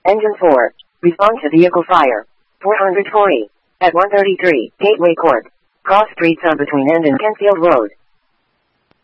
Engine 4. Respond to vehicle fire. 440. At 133, Gateway Court. Cross Street Sub between End and Kentfield Road.